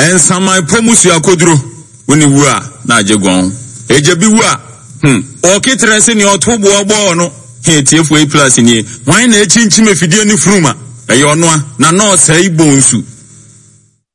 ensamai pomusu akoduro woni wu a na ajegon eje bi wu a o kitre se ni otobo ogbo no he tiefo e plus ni wan na echinchi mefidie ni fruma eyo no na no sai bonsu